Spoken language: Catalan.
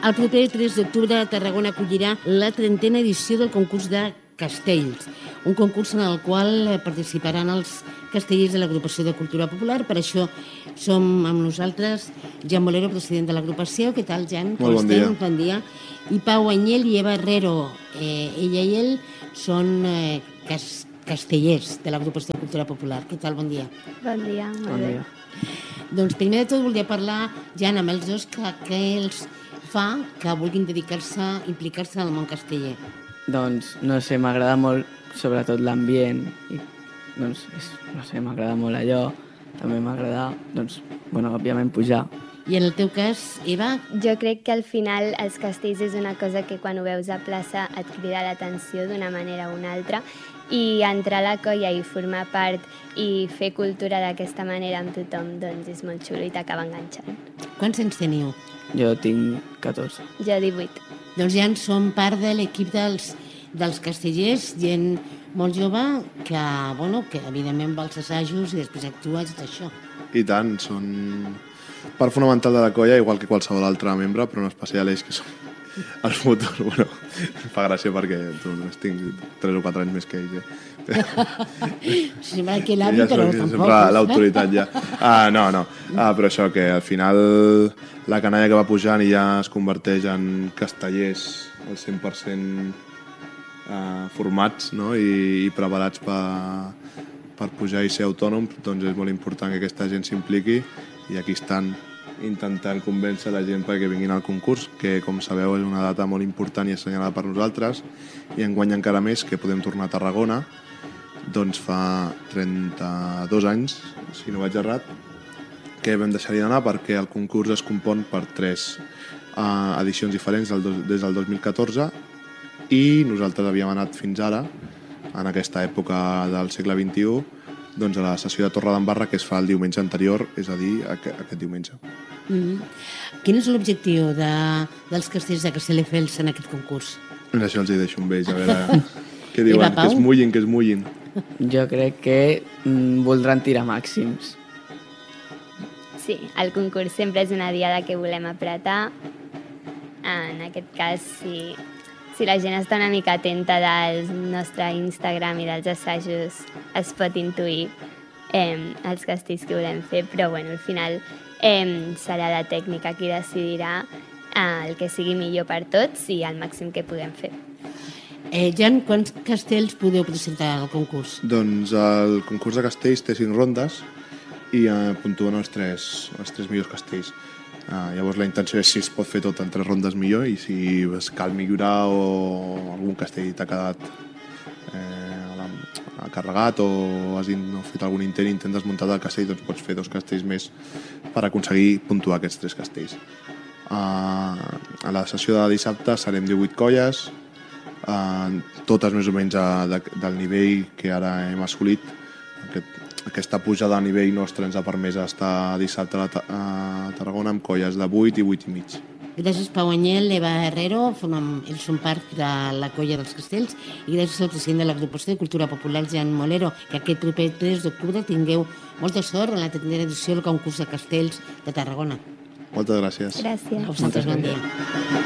El proper 3 d'octubre Tarragona acollirà la 30a edició del concurs de castells, un concurs en el qual participaran els castellers de l'Agrupació de Cultura Popular. Per això som amb nosaltres Jan Molero, president de l'agrupació. Què tal, Jan? Molt bon dia. Bon dia. I Pau Anyel i Eva Herrero. Ella i ell són castellers de l'Agrupació de Cultura Popular. Què tal? Bon dia. Bon dia, molt bé. Doncs primer de tot volia parlar, Jan, amb els dos, què els fa que vulguin dedicar-se, implicar-se en el món casteller. Doncs, no sé, m'agrada molt, sobretot l'ambient, i, doncs, no sé, m'agrada molt allò, també m'agrada, doncs, bueno, òbviament pujar. I en el teu cas, Eva? Jo crec que al final els castells és una cosa que quan ho veus a plaça et crida l'atenció d'una manera o una altra, i entrar a la colla i formar part i fer cultura d'aquesta manera amb tothom, doncs és molt xulo i t'acaba enganxant. Quants anys teniu? Jo tinc 14. Jo 18. Doncs ja som part de l'equip dels castellers, gent molt jove que, bueno, que evidentment va als assajos i després actua i tot això. I tant, són part fonamental de la colla, igual que qualsevol altre membre, però en especial ells que són els futurs. Bueno, em fa gràcia perquè només tinc 3 o 4 anys més que ells. Sembla que l'avi, però tampoc. Sempre l'autoritat ja. No. Però això, que al final la canalla que va pujant i ja es converteix en castellers al 100% formats, no? I preparats per pujar i ser autònoms, doncs és molt important que aquesta gent s'impliqui i aquí estan intentant convèncer la gent perquè vinguin al concurs, que com sabeu és una data molt important i assenyalada per nosaltres, i enguany encara més, que podem tornar a Tarragona. Doncs fa 32 anys, si no vaig errat, que vam deixar-hi d'anar perquè el concurs es compon per 3 edicions diferents des del 2014, i nosaltres havíem anat fins ara, en aquesta època del segle XXI, doncs a la sessió de Torredembarra, que es fa el diumenge anterior, és a dir, aquest diumenge. Quin és l'objectiu dels castells de Castelldefels en aquest concurs? Això els hi deixo amb ells, a veure què diuen, que es mullin. Jo crec que voldran tirar màxims. Sí, el concurs sempre és una diada que volem apretar. En aquest cas, si la gent està una mica atenta del nostre Instagram i dels assajos, es pot intuir els castells que volem fer, però bueno, al final serà la tècnica qui decidirà el que sigui millor per tots i el màxim que puguem fer. Jan, quants castells podeu presentar al concurs? Doncs el concurs de castells té 5 rondes i puntuen els 3 millors castells. Llavors la intenció és si es pot fer tot en 3 rondes millor, i si cal millorar o algun castell t'ha quedat carregat o has fet algun intent desmuntar del castell, doncs pots fer 2 castells més per aconseguir puntuar aquests 3 castells. A la sessió de dissabte serem 18 colles, totes més o menys del nivell que ara hem assolit. Aquesta pujada a nivell nostre ens ha permès estar dissabte a Tarragona amb colles de 8 i 8 i mig. Gràcies, Pau Anyel, Eva Herrero, ells són part de la colla dels castells, i gràcies al president de l'Agrupació de Cultura Popular, Jan Molero, que aquest proper 3 d'octubre tingueu molta sort en la 30a edició del concurs de castells de Tarragona. Moltes gràcies. Gràcies. A vosaltres, bon dia.